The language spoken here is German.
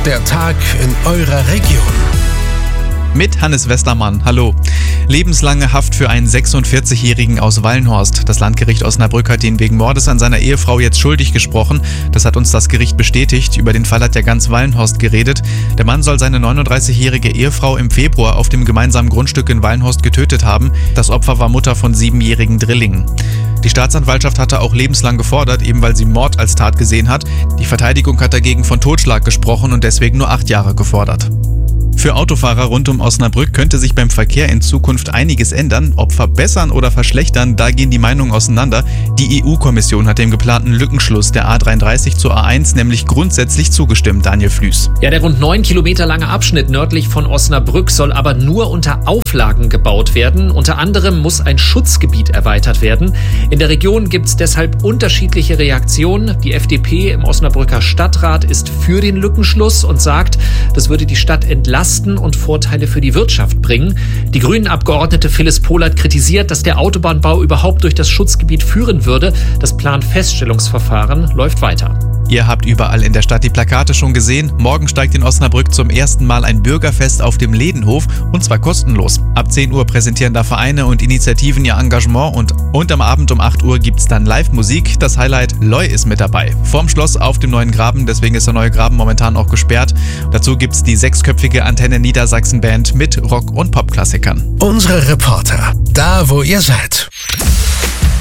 Der Tag in eurer Region. Mit Hannes Westermann. Hallo. Lebenslange Haft für einen 46-Jährigen aus Wallenhorst. Das Landgericht Osnabrück hat ihn wegen Mordes an seiner Ehefrau jetzt schuldig gesprochen. Das hat uns das Gericht bestätigt. Über den Fall hat ja ganz Wallenhorst geredet. Der Mann soll seine 39-jährige Ehefrau im Februar auf dem gemeinsamen Grundstück in Wallenhorst getötet haben. Das Opfer war Mutter von 7-jährigen Drillingen. Die Staatsanwaltschaft hatte auch lebenslang gefordert, eben weil sie Mord als Tat gesehen hat. Die Verteidigung hat dagegen von Totschlag gesprochen und deswegen nur 8 Jahre gefordert. Für Autofahrer rund um Osnabrück könnte sich beim Verkehr in Zukunft einiges ändern. Ob verbessern oder verschlechtern, da gehen die Meinungen auseinander. Die EU-Kommission hat dem geplanten Lückenschluss der A33 zur A1 nämlich grundsätzlich zugestimmt, Daniel Flüß. Ja, der rund 9 Kilometer lange Abschnitt nördlich von Osnabrück soll aber nur unter Auflagen gebaut werden. Unter anderem muss ein Schutzgebiet erweitert werden. In der Region gibt es deshalb unterschiedliche Reaktionen. Die FDP im Osnabrücker Stadtrat ist für den Lückenschluss und sagt, das würde die Stadt entlasten und Vorteile für die Wirtschaft bringen. Die Grünen-Abgeordnete Phyllis Pohlert kritisiert, dass der Autobahnbau überhaupt durch das Schutzgebiet führen würde. Das Planfeststellungsverfahren läuft weiter. Ihr habt überall in der Stadt die Plakate schon gesehen. Morgen steigt in Osnabrück zum ersten Mal ein Bürgerfest auf dem Ledenhof und zwar kostenlos. Ab 10 Uhr präsentieren da Vereine und Initiativen ihr Engagement und am Abend um 8 Uhr gibt's dann Live-Musik. Das Highlight Loi ist mit dabei. Vorm Schloss auf dem neuen Graben, deswegen ist der neue Graben momentan auch gesperrt. Dazu gibt's die 6-köpfige Antenne Niedersachsen Band mit Rock- und Popklassikern. Unsere Reporter, da wo ihr seid.